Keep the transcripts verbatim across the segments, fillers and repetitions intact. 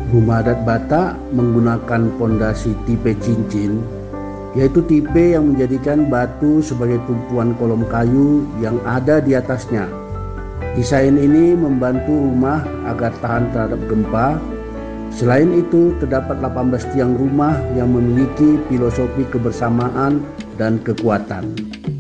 Rumah adat Batak menggunakan pondasi tipe cincin, yaitu tipe yang menjadikan batu sebagai tumpuan kolom kayu yang ada di atasnya. Desain ini membantu rumah agar tahan terhadap gempa. Selain itu, terdapat delapan belas tiang rumah yang memiliki filosofi kebersamaan dan kekuatan.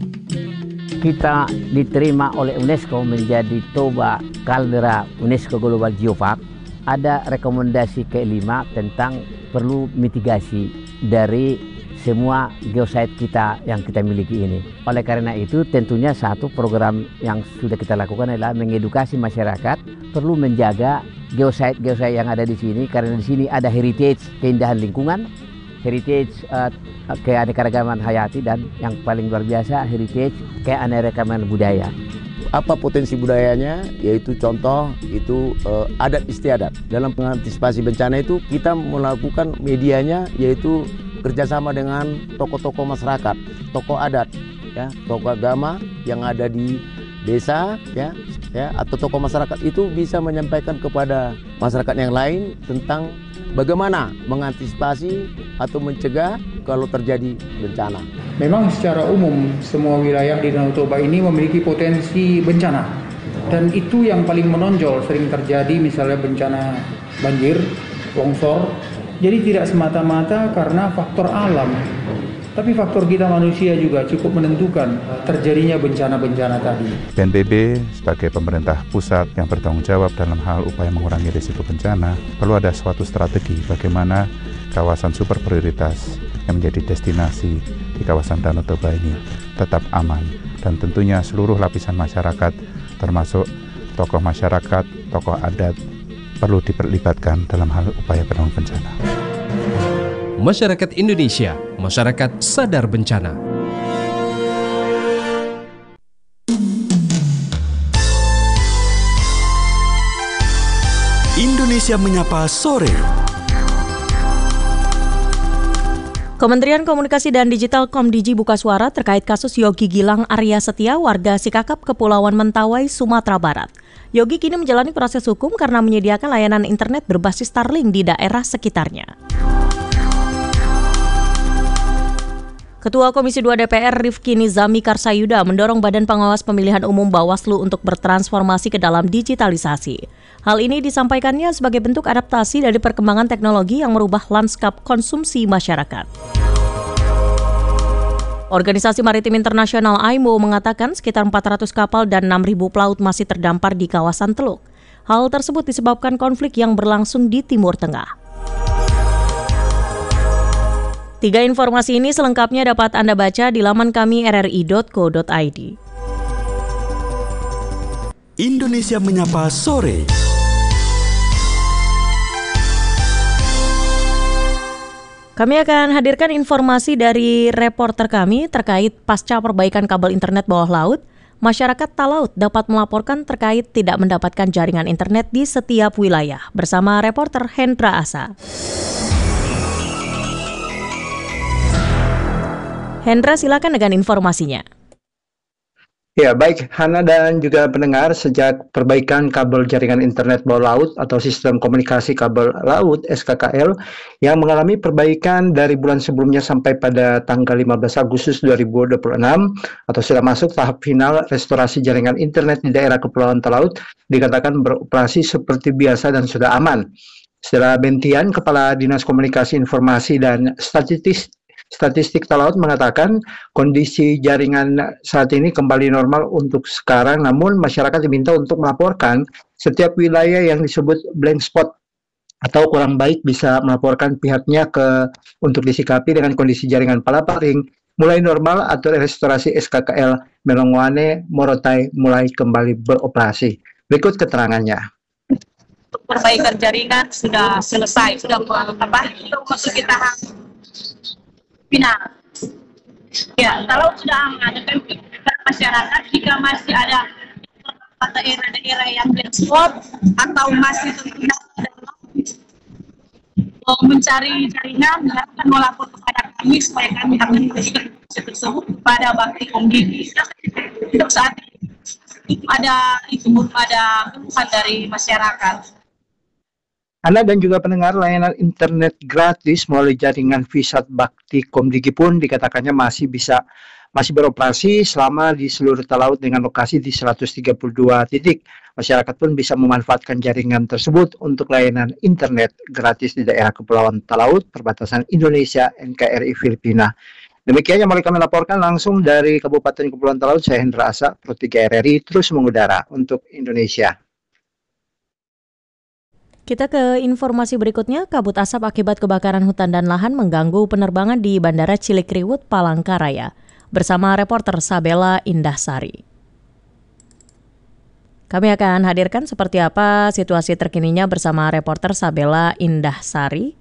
Kita diterima oleh UNESCO menjadi Toba Caldera UNESCO Global Geopark. Ada rekomendasi kelima tentang perlu mitigasi dari semua geosite kita yang kita miliki ini. Oleh karena itu tentunya satu program yang sudah kita lakukan adalah mengedukasi masyarakat perlu menjaga geosite-geosite yang ada di sini, karena di sini ada heritage keindahan lingkungan, heritage uh, keanekaragaman hayati, dan yang paling luar biasa heritage keanekaragaman budaya. Apa potensi budayanya, yaitu contoh itu uh, adat istiadat. Dalam mengantisipasi bencana itu kita melakukan medianya yaitu kerjasama dengan tokoh-tokoh masyarakat, tokoh adat, ya, tokoh agama yang ada di desa, ya, ya, atau tokoh masyarakat itu bisa menyampaikan kepada masyarakat yang lain tentang bagaimana mengantisipasi atau mencegah kalau terjadi bencana. Memang secara umum semua wilayah di Danau Toba ini memiliki potensi bencana, dan itu yang paling menonjol sering terjadi, misalnya bencana banjir, longsor. Jadi tidak semata-mata karena faktor alam, tapi faktor kita manusia juga cukup menentukan terjadinya bencana-bencana tadi. B N P B sebagai pemerintah pusat yang bertanggung jawab dalam hal upaya mengurangi risiko bencana, perlu ada suatu strategi bagaimana kawasan super prioritas yang menjadi destinasi di kawasan Danau Toba ini tetap aman, dan tentunya seluruh lapisan masyarakat termasuk tokoh masyarakat, tokoh adat perlu diperlibatkan dalam hal upaya penanggulangan bencana. Masyarakat Indonesia, masyarakat sadar bencana. Indonesia Menyapa Sore. Kementerian Komunikasi dan Digital Komdiji buka suara terkait kasus Yogi Gilang Arya Setia, warga Sikakap, Kepulauan Mentawai, Sumatera Barat. Yogi kini menjalani proses hukum karena menyediakan layanan internet berbasis Starlink di daerah sekitarnya. Ketua Komisi dua D P R Rifki Nizami Karsayuda mendorong Badan Pengawas Pemilihan Umum Bawaslu untuk bertransformasi ke dalam digitalisasi. Hal ini disampaikannya sebagai bentuk adaptasi dari perkembangan teknologi yang merubah lanskap konsumsi masyarakat. Organisasi Maritim Internasional I M O mengatakan sekitar empat ratus kapal dan enam ribu pelaut masih terdampar di kawasan Teluk. Hal tersebut disebabkan konflik yang berlangsung di Timur Tengah. Tiga informasi ini selengkapnya dapat Anda baca di laman kami r r i dot co dot i d. Indonesia Menyapa Sore. Kami akan hadirkan informasi dari reporter kami terkait pasca perbaikan kabel internet bawah laut. Masyarakat Talaut dapat melaporkan terkait tidak mendapatkan jaringan internet di setiap wilayah. Bersama reporter Hendra Asa. Hendra, silakan dengan informasinya. Ya, baik Hana dan juga pendengar, sejak perbaikan kabel jaringan internet bawah laut atau sistem komunikasi kabel laut S K K L yang mengalami perbaikan dari bulan sebelumnya sampai pada tanggal lima belas Agustus dua ribu dua puluh enam atau sudah masuk tahap final restorasi jaringan internet di daerah Kepulauan Talaut, dikatakan beroperasi seperti biasa dan sudah aman. Setelah Bentian, Kepala Dinas Komunikasi Informasi dan Statistik Statistik Talaut mengatakan kondisi jaringan saat ini kembali normal untuk sekarang, namun masyarakat diminta untuk melaporkan setiap wilayah yang disebut blank spot atau kurang baik bisa melaporkan pihaknya ke untuk disikapi dengan kondisi jaringan Palaparing mulai normal atau restorasi S K K L Melongwane Morotai mulai kembali beroperasi. Berikut keterangannya. Perbaikan jaringan sudah selesai, sudah apa? Masuk tahap final. Ya, kalau sudah aman, tapi masyarakat jika masih ada daerah-daerah yang black spot atau masih tertunda mencari jaringan, akan melapor kepada kami supaya kami akan memberikan tersebut kepada Bakti Komdiji. Untuk saat ini ada itu ada keluhan dari masyarakat. Anda dan juga pendengar, layanan internet gratis melalui jaringan Visat Bakti Komdigi pun dikatakannya masih bisa masih beroperasi selama di seluruh Talaut dengan lokasi di seratus tiga puluh dua titik. Masyarakat pun bisa memanfaatkan jaringan tersebut untuk layanan internet gratis di daerah Kepulauan Talaut, perbatasan Indonesia N K R I Filipina. Demikian yang mau kami laporkan langsung dari Kabupaten Kepulauan Talaut. Saya Hendra Asa, Pro tiga R R I, terus mengudara untuk Indonesia. Kita ke informasi berikutnya. Kabut asap akibat kebakaran hutan dan lahan mengganggu penerbangan di Bandara Cilikriwut, Palangkaraya. Bersama reporter Sabella Indahsari. Kami akan hadirkan seperti apa situasi terkininya bersama reporter Sabella Indahsari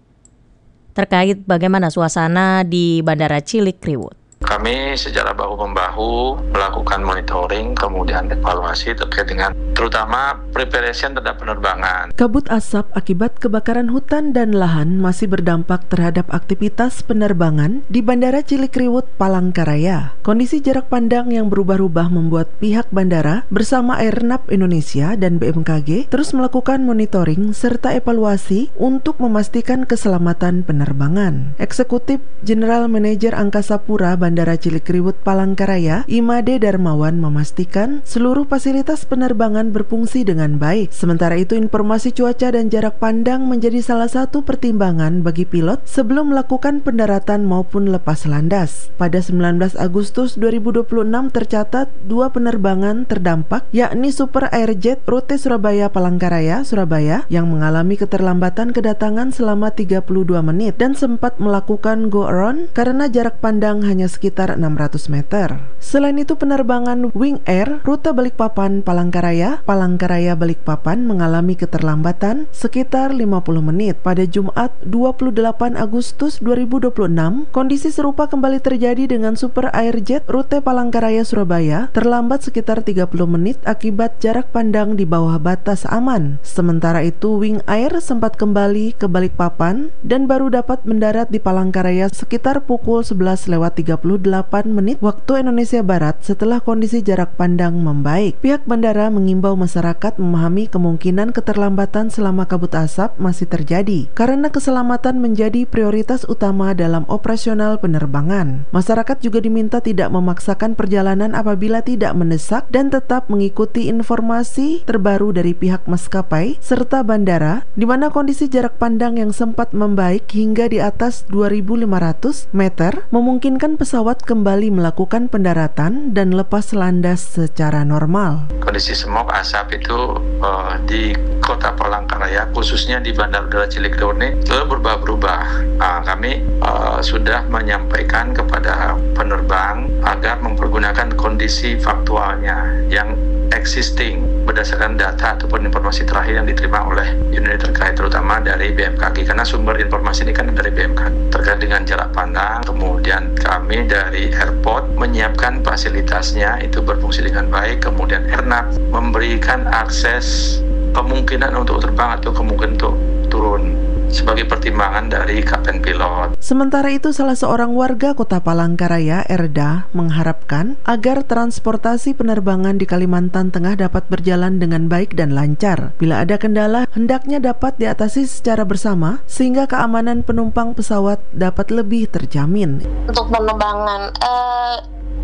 terkait bagaimana suasana di Bandara Cilikriwut. Kami secara bahu-membahu melakukan monitoring, kemudian evaluasi terkait dengan terutama preparation terhadap penerbangan. Kabut asap akibat kebakaran hutan dan lahan masih berdampak terhadap aktivitas penerbangan di Bandara Cilikriwut, Palangkaraya. Kondisi jarak pandang yang berubah-ubah membuat pihak bandara bersama Airnav Indonesia dan B M K G terus melakukan monitoring serta evaluasi untuk memastikan keselamatan penerbangan. Eksekutif General Manager Angkasa Pura Bandara Cilikriwut Palangkaraya, Imade Darmawan memastikan seluruh fasilitas penerbangan berfungsi dengan baik. Sementara itu, informasi cuaca dan jarak pandang menjadi salah satu pertimbangan bagi pilot sebelum melakukan pendaratan maupun lepas landas. Pada sembilan belas Agustus dua ribu dua puluh enam tercatat dua penerbangan terdampak, yakni Super Airjet rute Surabaya Palangkaraya, Surabaya yang mengalami keterlambatan kedatangan selama tiga puluh dua menit dan sempat melakukan go around karena jarak pandang hanya sekitar enam ratus meter. Selain itu, penerbangan Wing Air rute Balikpapan Palangkaraya, Palangkaraya Balikpapan mengalami keterlambatan sekitar lima puluh menit. Pada Jumat dua puluh delapan Agustus dua ribu dua puluh enam, kondisi serupa kembali terjadi dengan Super Airjet rute Palangkaraya Surabaya terlambat sekitar tiga puluh menit akibat jarak pandang di bawah batas aman. Sementara itu, Wing Air sempat kembali ke Balikpapan dan baru dapat mendarat di Palangkaraya sekitar pukul sebelas lewat tiga puluh delapan menit waktu Indonesia Barat setelah kondisi jarak pandang membaik. Pihak bandara mengimbau masyarakat memahami kemungkinan keterlambatan selama kabut asap masih terjadi karena keselamatan menjadi prioritas utama dalam operasional penerbangan. Masyarakat juga diminta tidak memaksakan perjalanan apabila tidak mendesak dan tetap mengikuti informasi terbaru dari pihak maskapai serta bandara, di mana kondisi jarak pandang yang sempat membaik hingga di atas dua ribu lima ratus meter memungkinkan pesawat kembali melakukan pendaratan dan lepas landas secara normal. Kondisi smog asap itu uh, di Kota Palangkaraya, khususnya di Bandara Udara Cilikriwut ini selalu berubah-berubah. Uh, kami uh, sudah menyampaikan kepada penerbang agar mempergunakan kondisi faktualnya yang existing berdasarkan data ataupun informasi terakhir yang diterima oleh unit terkait, terutama dari B M K G, karena sumber informasi ini kan dari B M K G terkait dengan jarak pandang. Kemudian kami dari airport menyiapkan fasilitasnya itu berfungsi dengan baik, kemudian Airnav memberikan akses kemungkinan untuk terbang atau kemungkinan untuk turun sebagai pertimbangan dari kapten pilot. Sementara itu, salah seorang warga Kota Palangkaraya, Erda, mengharapkan agar transportasi penerbangan di Kalimantan Tengah dapat berjalan dengan baik dan lancar. Bila ada kendala, hendaknya dapat diatasi secara bersama sehingga keamanan penumpang pesawat dapat lebih terjamin. Untuk penerbangan, uh,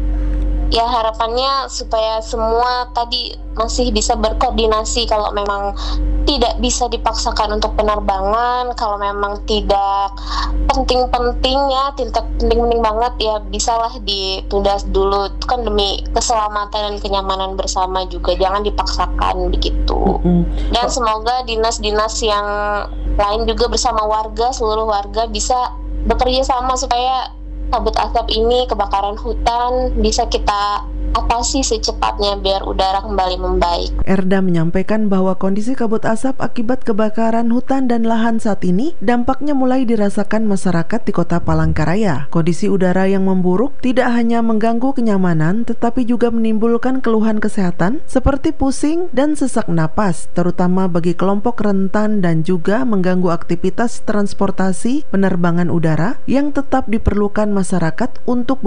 ya harapannya supaya semua tadi masih bisa berkoordinasi. Kalau memang tidak bisa dipaksakan untuk penerbangan, kalau memang tidak penting-penting ya, tidak penting-penting banget ya, bisalah ditunda dulu. Itu kan demi keselamatan dan kenyamanan bersama juga, jangan dipaksakan begitu. Mm-hmm. Dan semoga dinas-dinas yang lain juga bersama warga, seluruh warga bisa bekerja sama supaya kabut asap ini, kebakaran hutan bisa kita atasi secepatnya biar udara kembali membaik. Erda menyampaikan bahwa kondisi kabut asap akibat kebakaran hutan dan lahan saat ini dampaknya mulai dirasakan masyarakat di Kota Palangkaraya. Kondisi udara yang memburuk tidak hanya mengganggu kenyamanan tetapi juga menimbulkan keluhan kesehatan seperti pusing dan sesak napas, terutama bagi kelompok rentan, dan juga mengganggu aktivitas transportasi penerbangan udara yang tetap diperlukan masyarakat untuk